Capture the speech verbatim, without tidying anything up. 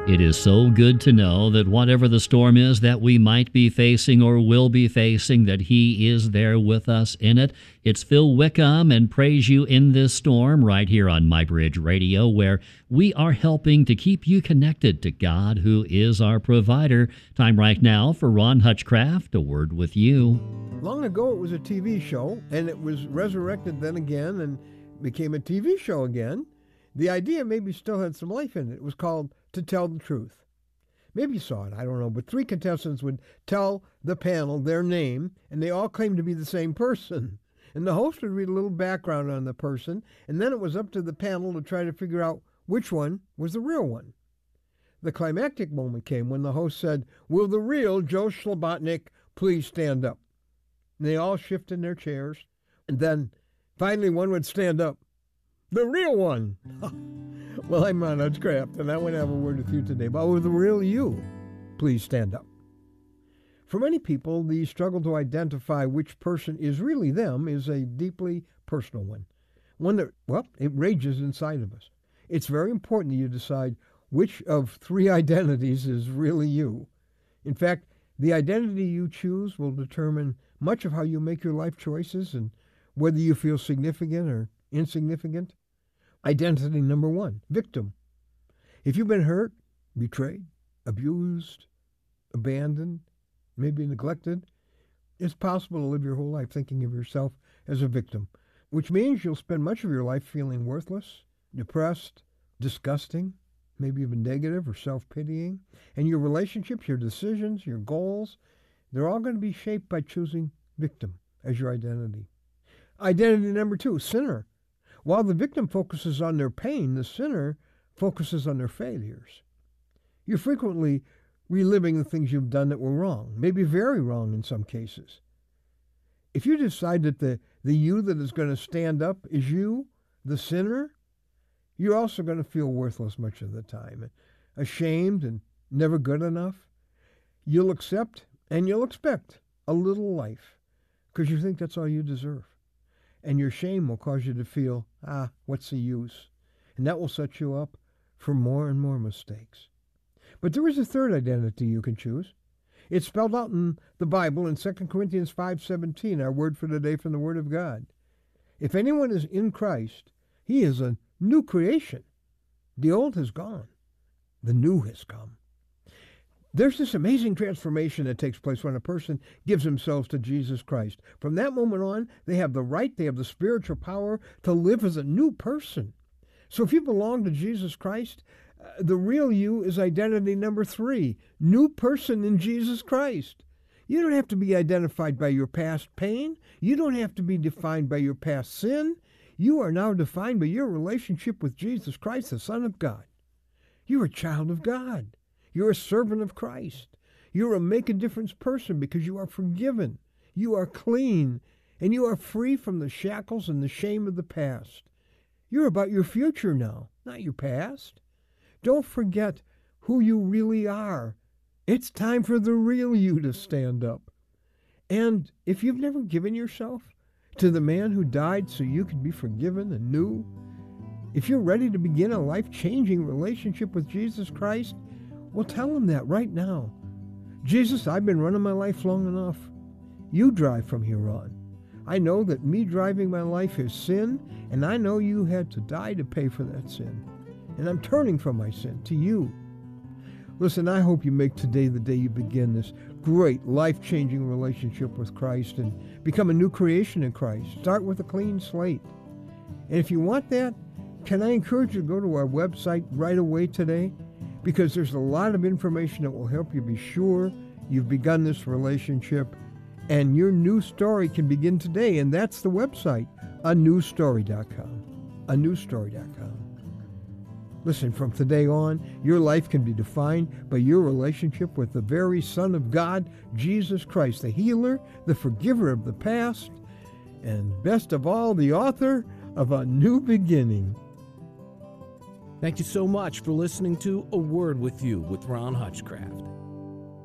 It is so good to know that whatever the storm is that we might be facing or will be facing, that He is there with us in it. It's Phil Wickham and Praise You in This Storm right here on My Bridge Radio, where we are helping to keep you connected to God, who is our provider. Time right now for Ron Hutchcraft, A Word with You. Long ago it was a T V show, and it was resurrected then again and became a T V show again. The idea maybe still had some life in it. It was called To Tell the Truth. Maybe you saw it, I don't know, but three contestants would tell the panel their name, and they all claimed to be the same person. And the host would read a little background on the person, and then it was up to the panel to try to figure out which one was the real one. The climactic moment came when the host said, "Will the real Joe Slobotnik please stand up?" And they all shifted in their chairs, and then finally one would stand up. The real one. Well, I'm Ron Hutchcraft, and I want to have a word with you today about the real you. Please stand up. For many people, the struggle to identify which person is really them is a deeply personal one. One that, well, it rages inside of us. It's very important that you decide which of three identities is really you. In fact, the identity you choose will determine much of how you make your life choices and whether you feel significant or insignificant. Identity number one, victim. If you've been hurt, betrayed, abused, abandoned, maybe neglected, it's possible to live your whole life thinking of yourself as a victim, which means you'll spend much of your life feeling worthless, depressed, disgusting, maybe even negative or self-pitying. And your relationships, your decisions, your goals, they're all going to be shaped by choosing victim as your identity. Identity number two, sinner. While the victim focuses on their pain, the sinner focuses on their failures. You're frequently reliving the things you've done that were wrong, maybe very wrong in some cases. If you decide that the, the you that is going to stand up is you, the sinner, you're also going to feel worthless much of the time, ashamed and never good enough. You'll accept and you'll expect a little life because you think that's all you deserve. And your shame will cause you to feel, ah, what's the use? And that will set you up for more and more mistakes. But there is a third identity you can choose. It's spelled out in the Bible in Second Corinthians five seventeen, our word for today from the Word of God. If anyone is in Christ, he is a new creation. The old has gone. The new has come. There's this amazing transformation that takes place when a person gives themselves to Jesus Christ. From that moment on, they have the right, they have the spiritual power to live as a new person. So if you belong to Jesus Christ, uh, the real you is identity number three, new person in Jesus Christ. You don't have to be identified by your past pain. You don't have to be defined by your past sin. You are now defined by your relationship with Jesus Christ, the Son of God. You're a child of God. You're a servant of Christ. You're a make-a-difference person because you are forgiven. You are clean, and you are free from the shackles and the shame of the past. You're about your future now, not your past. Don't forget who you really are. It's time for the real you to stand up. And if you've never given yourself to the man who died so you could be forgiven and new, if you're ready to begin a life-changing relationship with Jesus Christ, well, tell him that right now. Jesus, I've been running my life long enough. You drive from here on. I know that me driving my life is sin, and I know you had to die to pay for that sin. And I'm turning from my sin to you. Listen, I hope you make today the day you begin this great life-changing relationship with Christ and become a new creation in Christ. Start with a clean slate. And if you want that, can I encourage you to go to our website right away today? Because there's a lot of information that will help you be sure you've begun this relationship and your new story can begin today. And that's the website, a new story dot com. a new story dot com. Listen, from today on, your life can be defined by your relationship with the very Son of God, Jesus Christ, the healer, the forgiver of the past, and best of all, the author of a new beginning. Thank you so much for listening to A Word with You with Ron Hutchcraft.